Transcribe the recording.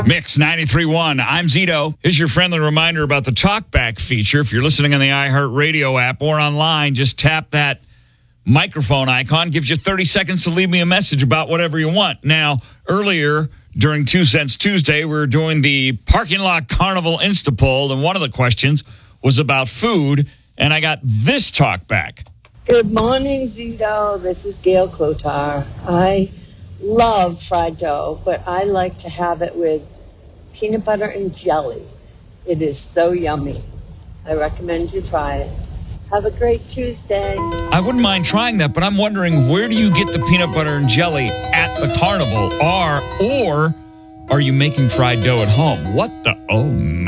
Mix 93.1. I'm Zito. Here's your friendly reminder about the TalkBack feature. If you're listening on the iHeartRadio app or online, just tap that microphone icon. Gives you 30 seconds to leave me a message about whatever you want. Now, earlier during 2 Cents Tuesday, we were doing the Parking Lot Carnival Insta poll, and one of the questions was about food, and I got this TalkBack. Good morning, Zito. This is Gail Clotar. I love fried dough, but I like to have it with peanut butter and jelly. It is so yummy. I recommend you try it. Have a great Tuesday. I wouldn't mind trying that, but I'm wondering, where do you get the peanut butter and jelly at the carnival? Or are you making fried dough at home? What the? Oh, man.